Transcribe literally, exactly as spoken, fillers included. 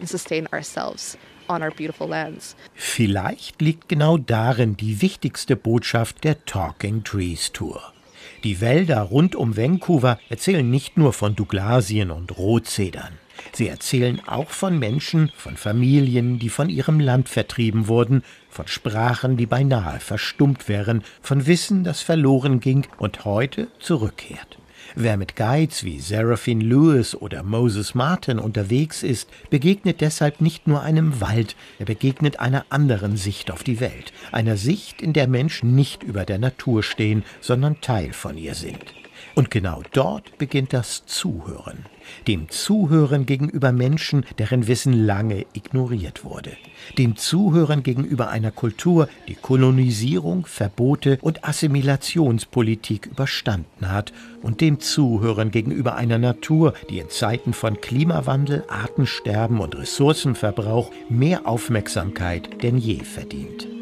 and sustain ourselves on our beautiful lands. Vielleicht liegt genau darin die wichtigste Botschaft der Talking Trees Tour. Die Wälder rund um Vancouver erzählen nicht nur von Douglasien und Rotzedern. Sie erzählen auch von Menschen, von Familien, die von ihrem Land vertrieben wurden, von Sprachen, die beinahe verstummt wären, von Wissen, das verloren ging und heute zurückkehrt. Wer mit Guides wie Seraphine Lewis oder Moses Martin unterwegs ist, begegnet deshalb nicht nur einem Wald, er begegnet einer anderen Sicht auf die Welt, einer Sicht, in der Menschen nicht über der Natur stehen, sondern Teil von ihr sind. Und genau dort beginnt das Zuhören. Dem Zuhören gegenüber Menschen, deren Wissen lange ignoriert wurde. Dem Zuhören gegenüber einer Kultur, die Kolonisierung, Verbote und Assimilationspolitik überstanden hat. Und dem Zuhören gegenüber einer Natur, die in Zeiten von Klimawandel, Artensterben und Ressourcenverbrauch mehr Aufmerksamkeit denn je verdient.